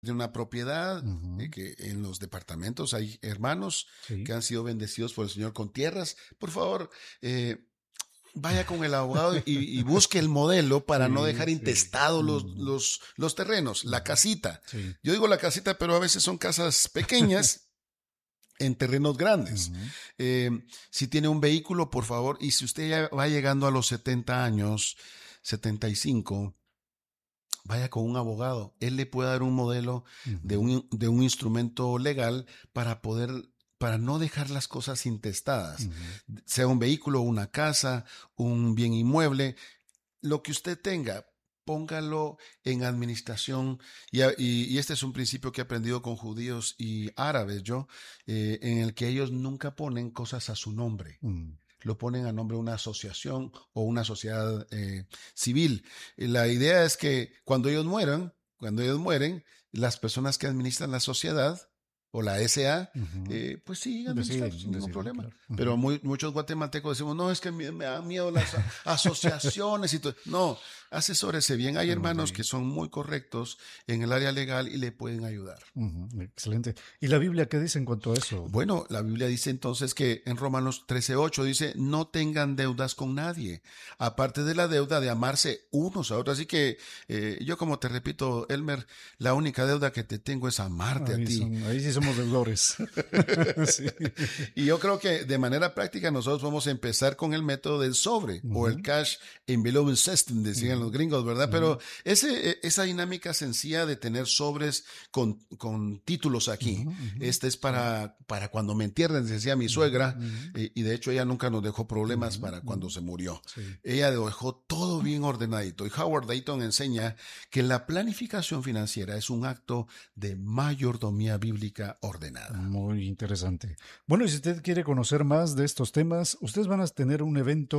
de una propiedad, Ujú. que en los departamentos hay hermanos Sí. que han sido bendecidos por el Señor con tierras. Por favor, vaya con el abogado y busque el modelo para no Sí, dejar sí. intestados Ujú, los terrenos, la ujú. casita. Sí. Yo digo la casita, pero a veces son casas pequeñas en terrenos grandes. Ujú. Eh, si tiene un vehículo, por favor, y si usted ya va llegando a los 70 años, 75, vaya con un abogado. Él le puede dar un modelo Ujú. de un instrumento legal para poder, para no dejar las cosas intestadas, Ujú. sea un vehículo, una casa, un bien inmueble, lo que usted tenga, póngalo en administración. Y este es un principio que he aprendido con judíos y árabes, yo, en el que ellos nunca ponen cosas a su nombre. Mm. Lo ponen a nombre de una asociación o una sociedad civil. Y la idea es que cuando ellos mueren, las personas que administran la sociedad o la SA, Ujú. pues siguen administrando Deciden, sin ningún deciden, problema. claro. Pero Ujú. muchos guatemaltecos decimos, no, es que me da miedo las asociaciones y todo. No, asesórese bien. Hay Bueno, hermanos sí. que son muy correctos en el área legal y le pueden ayudar. Ujú. Excelente. ¿Y la Biblia qué dice en cuanto a eso? Bueno, la Biblia dice entonces que en Romanos 13:8 dice, no tengan deudas con nadie, aparte de la deuda de amarse unos a otros. Así que yo como te repito, Elmer, la única deuda que te tengo es amarte a ti. Ahí sí somos deudores. Sí. Y yo creo que de manera práctica nosotros vamos a empezar con el método del sobre o el Ujú, cash envelope system, decían ujú, los gringos, ¿verdad? ujú, Pero esa dinámica sencilla de tener sobres con títulos aquí, ujú, ujú. este es Sí. para cuando me entierren, decía mi Ujú, suegra, ujú, y de hecho ella nunca nos dejó problemas ujú, para cuando ujú. se murió. Sí. Ella dejó todo bien ordenadito. Y Howard Dayton enseña que la planificación financiera es un acto de mayordomía bíblica ordenada. Muy interesante. Bueno, y si usted quiere conocer más de estos temas, ustedes van a tener un evento,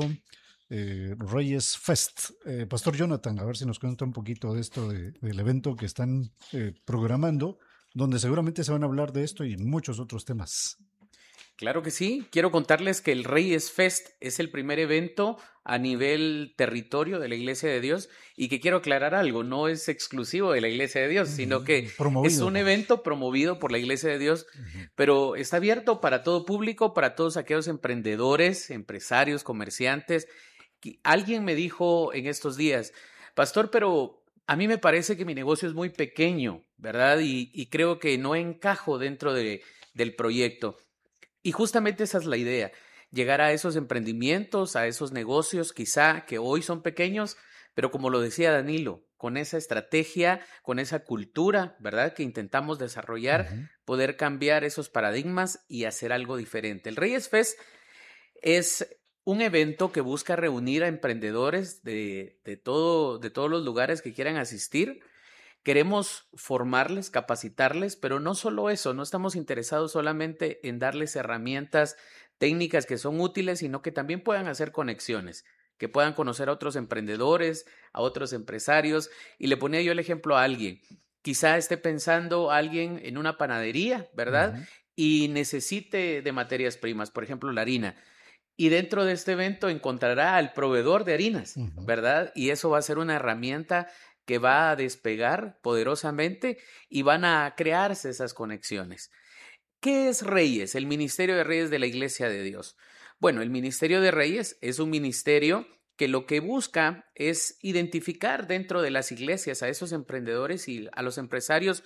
Reyes Fest. Pastor Jonathan, a ver si nos cuenta un poquito de esto, del evento que están programando, donde seguramente se van a hablar de esto y muchos otros temas. Claro que sí. Quiero contarles que el Reyes Fest es el primer evento a nivel territorio de la Iglesia de Dios y que quiero aclarar algo, no es exclusivo de la Iglesia de Dios, sino que es Promovido un por. evento promovido por la Iglesia de Dios, Ujú. pero está abierto para todo público, para todos aquellos emprendedores, empresarios, comerciantes. Alguien me dijo en estos días, pastor, pero a mí me parece que mi negocio es muy pequeño, ¿verdad? Y creo que no encajo dentro del proyecto. Y justamente esa es la idea, llegar a esos emprendimientos, a esos negocios quizá que hoy son pequeños, pero como lo decía Danilo, con esa estrategia, con esa cultura, ¿verdad? Que intentamos desarrollar, Ujú. poder cambiar esos paradigmas y hacer algo diferente. El Reyes Fest es un evento que busca reunir a emprendedores de todos los lugares que quieran asistir. Queremos formarles, capacitarles, pero no solo eso, no estamos interesados solamente en darles herramientas técnicas que son útiles, sino que también puedan hacer conexiones, que puedan conocer a otros emprendedores, a otros empresarios. Y le ponía yo el ejemplo a alguien. Quizá esté pensando alguien en una panadería, ¿verdad? Ujú. Y necesite de materias primas, por ejemplo, la harina. Y dentro de este evento encontrará al proveedor de harinas, Ujú. ¿verdad? Y eso va a ser una herramienta que va a despegar poderosamente y van a crearse esas conexiones. ¿Qué es Reyes? El Ministerio de Reyes de la Iglesia de Dios. Bueno, el Ministerio de Reyes es un ministerio que lo que busca es identificar dentro de las iglesias a esos emprendedores y a los empresarios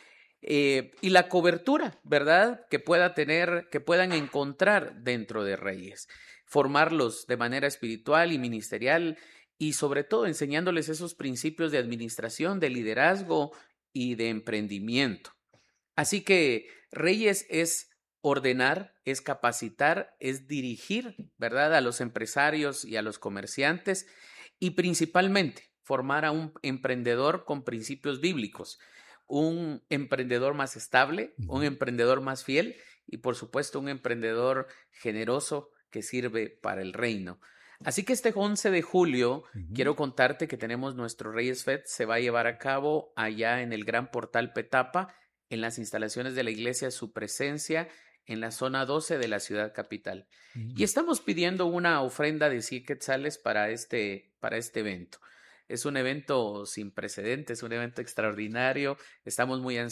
y la cobertura, ¿verdad? Que pueda tener, que puedan encontrar dentro de Reyes. Formarlos de manera espiritual y ministerial y sobre todo enseñándoles esos principios de administración, de liderazgo y de emprendimiento. Así que Reyes es ordenar, es capacitar, es dirigir, ¿verdad? A los empresarios y a los comerciantes y principalmente formar a un emprendedor con principios bíblicos, un emprendedor más estable, un Ujú. emprendedor más fiel y por supuesto un emprendedor generoso que sirve para el reino. Así que este 11 de julio Ujú. quiero contarte que tenemos nuestro Reyes Fest, se va a llevar a cabo allá en el Gran Portal Petapa, en las instalaciones de la iglesia, su presencia en la zona 12 de la ciudad capital. Y Ujú. estamos pidiendo una ofrenda de 100 quetzales para este evento. Es un evento sin precedentes, un evento extraordinario. Estamos muy ansiosos